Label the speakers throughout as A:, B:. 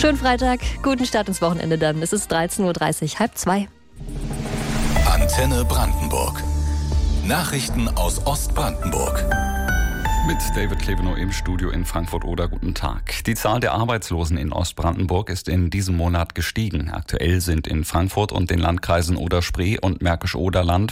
A: Schönen Freitag, guten Start ins Wochenende dann. Es ist 13.30 Uhr, 1:30.
B: Antenne Brandenburg. Nachrichten aus Ostbrandenburg.
C: Mit David Klebenow im Studio in Frankfurt-Oder. Guten Tag. Die Zahl der Arbeitslosen in Ostbrandenburg ist in diesem Monat gestiegen. Aktuell sind in Frankfurt und den Landkreisen Oder-Spree und Märkisch-Oderland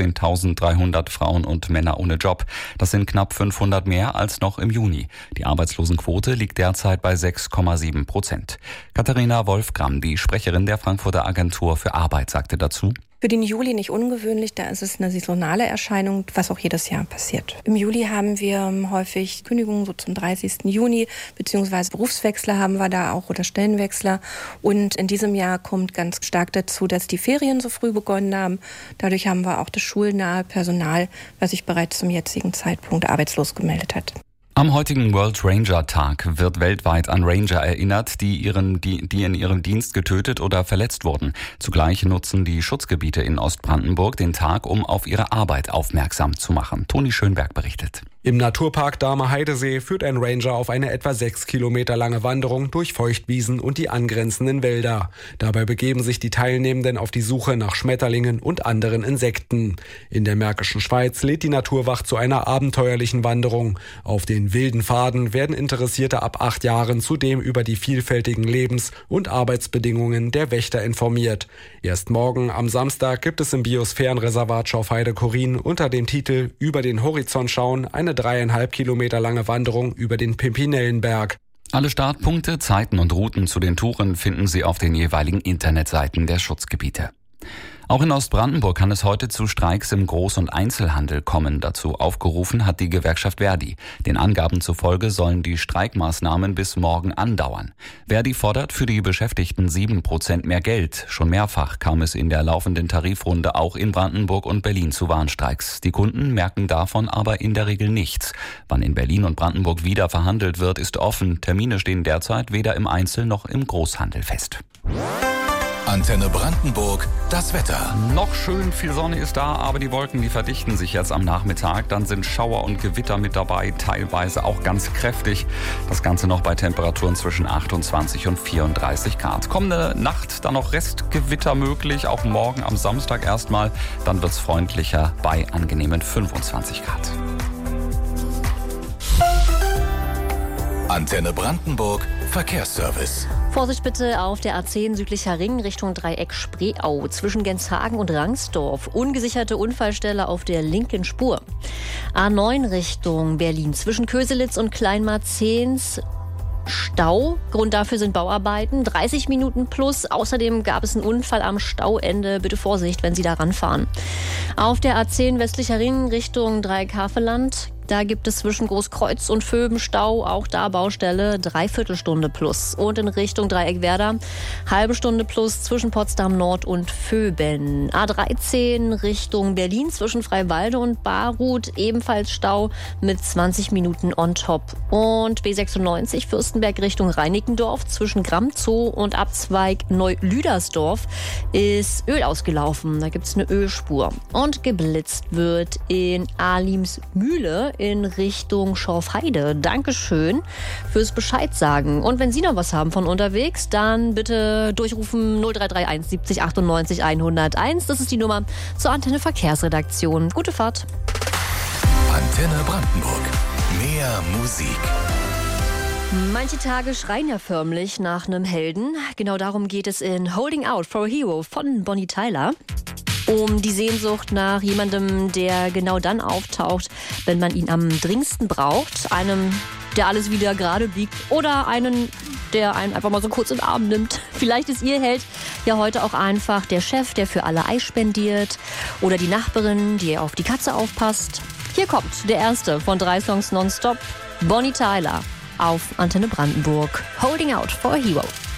C: 15.300 Frauen und Männer ohne Job. Das sind knapp 500 mehr als noch im Juni. Die Arbeitslosenquote liegt derzeit bei 6,7%. Katharina Wolfgram, die Sprecherin der Frankfurter Agentur für Arbeit, sagte dazu:
D: Für den Juli nicht ungewöhnlich, da ist es eine saisonale Erscheinung, was auch jedes Jahr passiert. Im Juli haben wir häufig Kündigungen so zum 30. Juni, beziehungsweise Berufswechsler haben wir da auch oder Stellenwechsler. Und in diesem Jahr kommt ganz stark dazu, dass die Ferien so früh begonnen haben. Dadurch haben wir auch das schulnahe Personal, was sich bereits zum jetzigen Zeitpunkt arbeitslos gemeldet hat.
C: Am heutigen World Ranger Tag wird weltweit an Ranger erinnert, die in ihrem Dienst getötet oder verletzt wurden. Zugleich nutzen die Schutzgebiete in Ostbrandenburg den Tag, um auf ihre Arbeit aufmerksam zu machen. Toni Schönberg berichtet.
E: Im Naturpark Dahme-Heidesee führt ein Ranger auf eine etwa 6 Kilometer lange Wanderung durch Feuchtwiesen und die angrenzenden Wälder. Dabei begeben sich die Teilnehmenden auf die Suche nach Schmetterlingen und anderen Insekten. In der Märkischen Schweiz lädt die Naturwacht zu einer abenteuerlichen Wanderung. Auf den wilden Pfaden werden Interessierte ab 8 Jahren zudem über die vielfältigen Lebens- und Arbeitsbedingungen der Wächter informiert. Erst morgen am Samstag gibt es im Biosphärenreservat Schorfheide-Chorin unter dem Titel »Über den Horizont schauen« eine 3,5 Kilometer lange Wanderung über den Pimpinellenberg.
C: Alle Startpunkte, Zeiten und Routen zu den Touren finden Sie auf den jeweiligen Internetseiten der Schutzgebiete. Auch in Ostbrandenburg kann es heute zu Streiks im Groß- und Einzelhandel kommen. Dazu aufgerufen hat die Gewerkschaft Verdi. Den Angaben zufolge sollen die Streikmaßnahmen bis morgen andauern. Verdi fordert für die Beschäftigten 7% mehr Geld. Schon mehrfach kam es in der laufenden Tarifrunde auch in Brandenburg und Berlin zu Warnstreiks. Die Kunden merken davon aber in der Regel nichts. Wann in Berlin und Brandenburg wieder verhandelt wird, ist offen. Termine stehen derzeit weder im Einzel- noch im Großhandel fest.
B: Antenne Brandenburg, das Wetter.
C: Noch schön viel Sonne ist da, aber die Wolken, die verdichten sich jetzt am Nachmittag. Dann sind Schauer und Gewitter mit dabei, teilweise auch ganz kräftig. Das Ganze noch bei Temperaturen zwischen 28 und 34 Grad. Kommende Nacht dann noch Restgewitter möglich, auch morgen am Samstag erstmal. Dann wird's freundlicher bei angenehmen 25 Grad.
B: Antenne Brandenburg, Verkehrsservice.
A: Vorsicht bitte auf der A10 südlicher Ring Richtung Dreieck Spreeau zwischen Genshagen und Rangsdorf. Ungesicherte Unfallstelle auf der linken Spur. A9 Richtung Berlin zwischen Köselitz und Kleinmarzens. Stau. Grund dafür sind Bauarbeiten. 30 Minuten plus. Außerdem gab es einen Unfall am Stauende. Bitte Vorsicht, wenn Sie da ranfahren. Auf der A10 westlicher Ring Richtung Dreieck Havelland. Da gibt es zwischen Großkreuz und Vöben Stau, auch da Baustelle, 3/4 Stunde plus. Und in Richtung Dreieck Werder, halbe Stunde plus zwischen Potsdam Nord und Vöben. A13 Richtung Berlin zwischen Freiwalde und Baruth, ebenfalls Stau mit 20 Minuten on top. Und B96 Fürstenberg Richtung Reinickendorf zwischen Gramm Zoo und Abzweig Neulüdersdorf ist Öl ausgelaufen. Da gibt es eine Ölspur. Und geblitzt wird in Alimsmühle in Richtung Schorfheide. Dankeschön fürs Bescheid sagen. Und wenn Sie noch was haben von unterwegs, dann bitte durchrufen 0331 70 98 101. Das ist die Nummer zur Antenne Verkehrsredaktion. Gute Fahrt.
B: Antenne Brandenburg. Mehr Musik.
A: Manche Tage schreien ja förmlich nach einem Helden. Genau darum geht es in Holding Out for a Hero von Bonnie Tyler. Um die Sehnsucht nach jemandem, der genau dann auftaucht, wenn man ihn am dringendsten braucht. Einem, der alles wieder gerade biegt oder einen, der einen einfach mal so kurz in den Arm nimmt. Vielleicht ist Ihr Held ja heute auch einfach der Chef, der für alle Eis spendiert oder die Nachbarin, die auf die Katze aufpasst. Hier kommt der erste von 3 Songs nonstop, Bonnie Tyler auf Antenne Brandenburg. Holding Out for a Hero.